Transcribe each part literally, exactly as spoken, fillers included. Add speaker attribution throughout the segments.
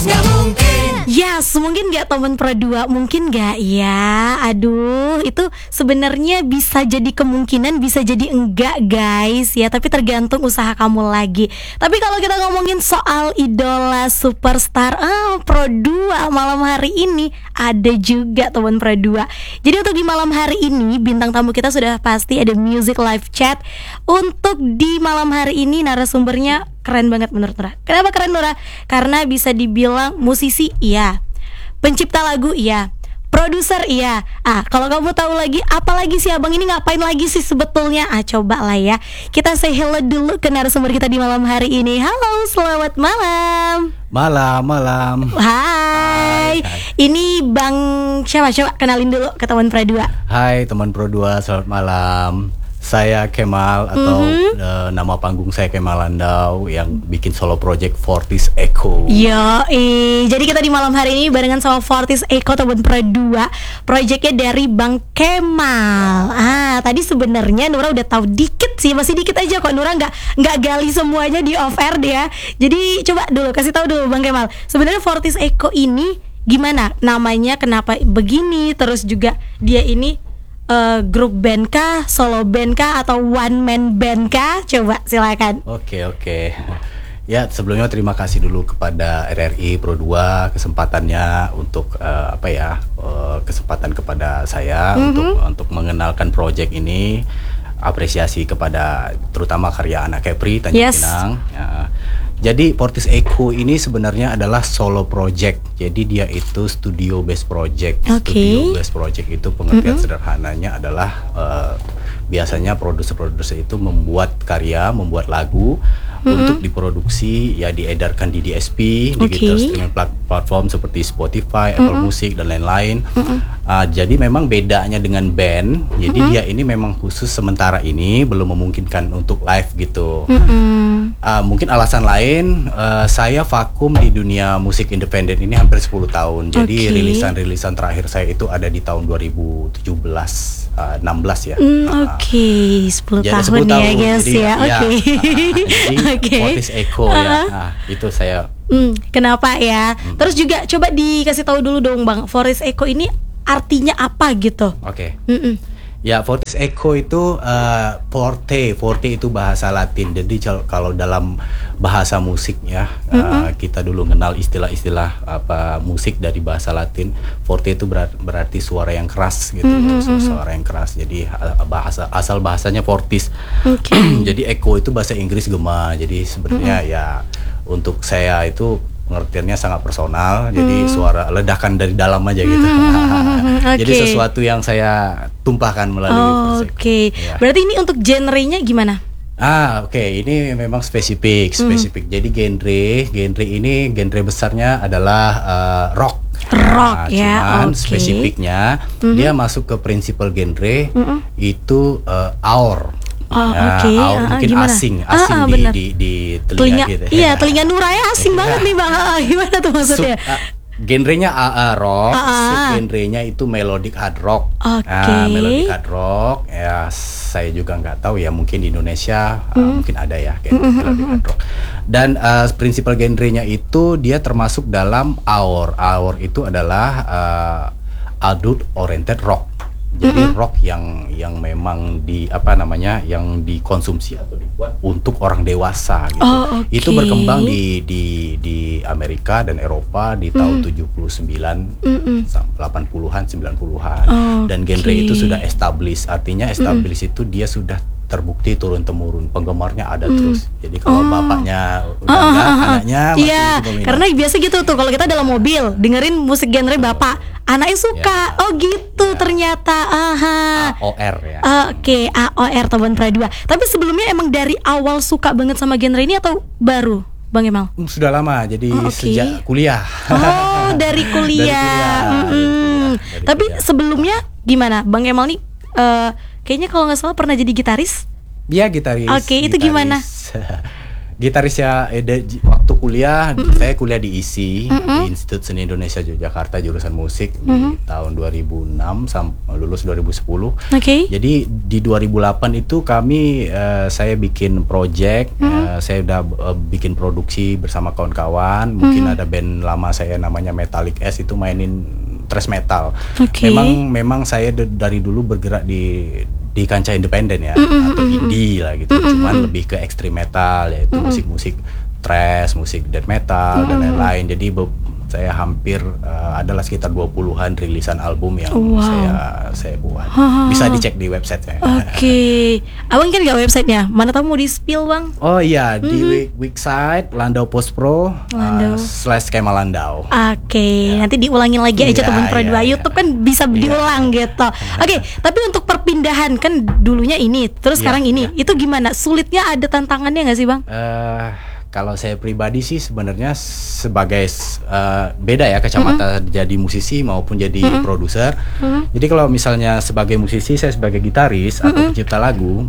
Speaker 1: Gak mungkin.
Speaker 2: Yes, mungkin gak teman Pro dua? Mungkin gak ya? Aduh, itu sebenarnya bisa jadi kemungkinan, bisa jadi enggak guys ya. Tapi tergantung usaha kamu lagi. Tapi kalau kita ngomongin soal idola superstar ah, Pro dua malam hari ini, ada juga teman Pro dua. Jadi untuk di malam hari ini, bintang tamu kita sudah pasti ada Music Live Chat. Untuk di malam hari ini narasumbernya keren banget menurut Nura. Kenapa keren Nura? Karena bisa dibilang musisi iya, pencipta lagu iya, produser iya. Ah, kalau kamu tahu lagi apa lagi sih abang ini ngapain lagi sih sebetulnya? Ah, coba lah ya. Kita say hello dulu ke narasumber kita di malam hari ini. Halo, selamat malam.
Speaker 3: Malam, malam.
Speaker 2: Hai. Hai, hai. Ini Bang siapa? Coba kenalin dulu ke teman Pro dua.
Speaker 3: Hai teman Pro dua, selamat malam. Saya Kemal atau mm-hmm. uh, nama panggung saya Kemal Landau yang bikin solo project Fortis Echo.
Speaker 2: Yo, eh. Jadi kita di malam hari ini barengan sama Fortis Echo teman Pro dua. Projectnya dari Bang Kemal. Ah, tadi sebenarnya Nura udah tahu dikit sih, masih dikit aja kok. Nura nggak nggak gali semuanya di off air deh ya. Jadi coba dulu kasih tahu dulu Bang Kemal. Sebenarnya Fortis Echo ini gimana namanya? Kenapa begini? Terus juga dia ini Uh, grup band kah, solo band kah, atau one man band kah? Coba silakan.
Speaker 3: Oke oke. Ya sebelumnya terima kasih dulu kepada R R I Pro dua kesempatannya untuk uh, apa ya uh, kesempatan kepada saya mm-hmm. untuk untuk mengenalkan project ini. Apresiasi kepada terutama karya anak Kepri Tanjung yes. Pinang. Ya. Jadi Fortis Echo ini sebenarnya adalah solo project. Jadi dia itu studio based project.
Speaker 2: Okay.
Speaker 3: Studio based project itu pengertian mm-hmm. sederhananya adalah uh, biasanya produser-produser itu membuat karya, membuat lagu mm-hmm. untuk diproduksi, ya diedarkan di D S P, okay. digital streaming platform seperti Spotify, mm-hmm. Apple Music dan lain-lain. Mm-hmm. Uh, jadi memang bedanya dengan band. Jadi mm-hmm. dia ini memang khusus sementara ini belum memungkinkan untuk live gitu. Mm-hmm. Uh, mungkin alasan lain, uh, saya vakum di dunia musik independen ini hampir sepuluh tahun. Jadi okay. rilisan-rilisan terakhir saya itu ada di tahun dua ribu tujuh belas, uh, enam belas ya.
Speaker 2: Mm, Oke, okay. sepuluh tahun, sepuluh tahun ya guys ya. Oke.
Speaker 3: Okay. Ya, uh, jadi okay. Fortis Echo uh-huh. ya. Nah, itu saya.
Speaker 2: Mm, kenapa ya? Mm. Terus juga coba dikasih tahu dulu dong Bang, Fortis Echo ini artinya apa gitu?
Speaker 3: Oke. Okay. Ya, Fortis Echo itu uh, forte, forte itu bahasa Latin. Jadi kalau dalam bahasa musik ya, mm-hmm. uh, kita dulu kenal istilah-istilah apa musik dari bahasa Latin. Forte itu berarti, berarti suara yang keras gitu, mm-hmm. suara yang keras. Jadi bahasa asal bahasanya fortis. Okay. Jadi echo itu bahasa Inggris gema. Jadi sebenarnya mm-hmm. ya untuk saya itu pengertiannya sangat personal, hmm. jadi suara ledakan dari dalam aja gitu. Hmm, okay. Jadi sesuatu yang saya tumpahkan melalui
Speaker 2: oh, Oke, okay. ya. Berarti ini untuk genrenya gimana?
Speaker 3: Ah, oke, okay. Ini memang spesifik, spesifik. Hmm. Jadi genre, genre ini genre besarnya adalah uh, rock.
Speaker 2: Rock nah, ya,
Speaker 3: cuman
Speaker 2: okay.
Speaker 3: spesifiknya mm-hmm. dia masuk ke prinsipal genre mm-hmm. itu uh, aur.
Speaker 2: Oh, nah, oke. Okay.
Speaker 3: Uh, mungkin
Speaker 2: gimana?
Speaker 3: asing, asing
Speaker 2: ah,
Speaker 3: di,
Speaker 2: di,
Speaker 3: di, di telinga,
Speaker 2: telinga
Speaker 3: gitu.
Speaker 2: Iya, telinga Nura ya asing banget nih Bang. Ah, gimana tuh maksudnya?
Speaker 3: Sub, uh, genrenya A A rock,
Speaker 2: uh-uh.
Speaker 3: sub-genrenya itu melodic hard rock.
Speaker 2: Oke.
Speaker 3: Okay. Nah, melodic hard rock, ya saya juga nggak tahu ya, mungkin di Indonesia mm. uh, mungkin ada ya genre mm-hmm. melodic hard rock. Dan uh, prinsipal genrenya itu dia termasuk dalam aur. Aur itu adalah uh, adult oriented rock. Jadi mm-hmm. rock yang yang memang di apa namanya yang dikonsumsi atau dibuat untuk orang dewasa gitu.
Speaker 2: Oh, okay.
Speaker 3: Itu berkembang di di di Amerika dan Eropa di tahun mm-hmm. tujuh puluh sembilan, mm-hmm. delapan puluhan, sembilan puluhan. Oh, dan genre okay. itu sudah established. Artinya established mm-hmm. itu dia sudah terbukti turun temurun, penggemarnya ada mm. terus. Jadi kalau oh. bapaknya udah
Speaker 2: oh,
Speaker 3: enggak,
Speaker 2: oh, oh.
Speaker 3: anaknya masih
Speaker 2: iya, karena biasa gitu tuh kalau kita dalam mobil dengerin musik genre bapak, anaknya suka. Ya. Oh gitu ya. Ternyata. Aha.
Speaker 3: A O R ya.
Speaker 2: Oke, okay. A O R teman Pro dua. Tapi sebelumnya emang dari awal suka banget sama genre ini atau baru, Bang Kemal?
Speaker 3: Sudah lama, jadi
Speaker 2: oh, okay.
Speaker 3: sejak kuliah.
Speaker 2: Oh, dari kuliah. dari kuliah. Mm-hmm. Dari Tapi kuliah. Sebelumnya gimana, Bang Kemal nih? Uh, kayaknya kalau nggak salah pernah jadi gitaris.
Speaker 3: Iya, gitaris.
Speaker 2: Oke, okay, itu gimana?
Speaker 3: Gitaris ya, eh, de- j- waktu kuliah, saya kuliah di I S I, di Institut Seni Indonesia Yogyakarta, jurusan musik di tahun dua ribu enam sampai lulus dua ribu sepuluh.
Speaker 2: Oke.
Speaker 3: Jadi di dua ribu delapan itu kami, eh, saya bikin project, eh, saya udah eh, bikin produksi bersama kawan-kawan. Mungkin ada band lama saya namanya Metallic S, itu mainin thrash metal.
Speaker 2: Oke.
Speaker 3: Memang memang saya d- dari dulu bergerak di di kancah independen ya, atau indie lah gitu. Cuman lebih ke ekstrim metal, yaitu musik-musik thrash, musik death metal dan lain-lain. Jadi be- saya hampir uh, adalah sekitar dua puluhan rilisan album yang
Speaker 2: Wow.
Speaker 3: saya saya buat. Bisa dicek di website saya.
Speaker 2: Oke, abang kan nggak websitenya? Mana tahu mau di spill bang?
Speaker 3: Oh iya, di web- website Landau Post Pro
Speaker 2: Landau.
Speaker 3: uh, slash Kemal Landau.
Speaker 2: Oke, nanti diulangin lagi aja
Speaker 3: Iya,
Speaker 2: teman Pro
Speaker 3: iya,
Speaker 2: dua.
Speaker 3: iya.
Speaker 2: YouTube kan bisa
Speaker 3: Iya.
Speaker 2: diulang gitu. Oke, tapi untuk perpindahan kan dulunya ini, terus
Speaker 3: Iya,
Speaker 2: sekarang ini,
Speaker 3: iya.
Speaker 2: itu gimana? Sulitnya ada tantangannya nggak sih bang?
Speaker 3: Eh, kalau saya pribadi sih sebenarnya sebagai uh, beda ya kacamata jadi musisi maupun jadi produser. Jadi kalau misalnya sebagai musisi, saya sebagai gitaris atau pencipta lagu,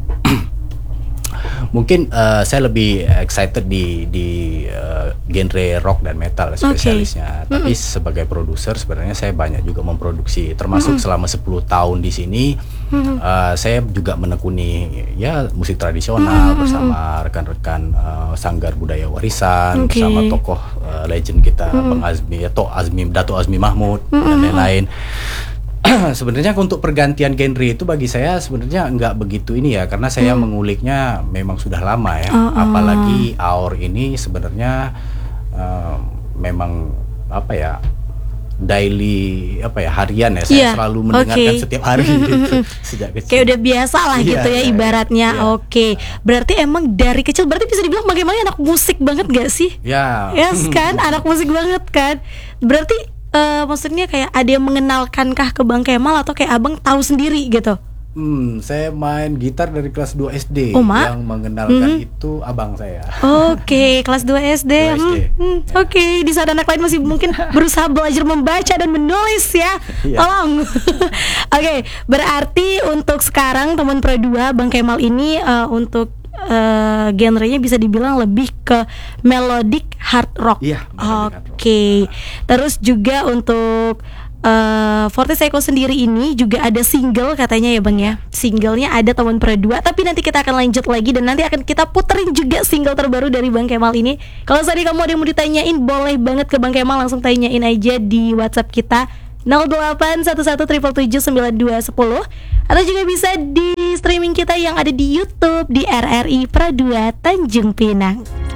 Speaker 3: mungkin uh, saya lebih excited di di uh, genre rock dan metal spesialisnya. Tapi sebagai produser sebenarnya saya banyak juga memproduksi, termasuk selama sepuluh tahun di sini. Uh, saya juga menekuni ya musik tradisional bersama rekan-rekan uh, Sanggar Budaya Warisan,
Speaker 2: Oke.
Speaker 3: bersama tokoh uh, legend kita Bang Azmi, Dato Azmi, Dato Azmi Mahmud dan lain-lain. Sebenarnya untuk pergantian genre itu bagi saya sebenarnya nggak begitu ini ya, karena saya menguliknya memang sudah lama ya.
Speaker 2: Oh, oh.
Speaker 3: Apalagi Aor ini sebenarnya uh, memang apa ya, daily apa ya, harian ya, saya
Speaker 2: Iya,
Speaker 3: selalu mendengarkan
Speaker 2: oke.
Speaker 3: setiap hari gitu, sejak kecil.
Speaker 2: Kayak udah biasa lah
Speaker 3: Iya,
Speaker 2: gitu ya
Speaker 3: iya,
Speaker 2: ibaratnya.
Speaker 3: iya.
Speaker 2: Oke, berarti emang dari kecil berarti bisa dibilang bagaimana anak musik banget gak sih?
Speaker 3: Ya.
Speaker 2: Yes kan, anak musik banget kan. Berarti eh, maksudnya kayak ada yang mengenalkankah ke Bang Kemal atau kayak abang tahu sendiri gitu?
Speaker 3: Hmm, saya main gitar dari kelas dua S D.
Speaker 2: Oh, Ma?
Speaker 3: Yang mengenalkan itu abang saya.
Speaker 2: Oke, kelas dua S D.
Speaker 3: dua S D.
Speaker 2: Hmm, hmm,
Speaker 3: Ya.
Speaker 2: Oke, di saat anak lain masih mungkin berusaha belajar membaca dan menulis ya.
Speaker 3: Iya.
Speaker 2: Tolong. Oke, berarti untuk sekarang teman Pro dua Bang Kemal ini eh, untuk eh, genrenya bisa dibilang lebih ke melodic hard rock.
Speaker 3: Iya, melodic hard rock.
Speaker 2: Oke. Terus juga untuk Uh, Forte Seiko sendiri ini juga ada single katanya ya bang ya. Singlenya ada teman Pro dua. Tapi nanti kita akan lanjut lagi dan nanti akan kita puterin juga single terbaru dari Bang Kemal ini. Kalau tadi kamu ada yang mau ditanyain, boleh banget ke Bang Kemal, langsung tanyain aja di WhatsApp kita nol delapan satu satu tujuh tujuh tujuh sembilan dua satu nol, atau juga bisa di streaming kita yang ada di YouTube di R R I Pro dua Tanjung Pinang.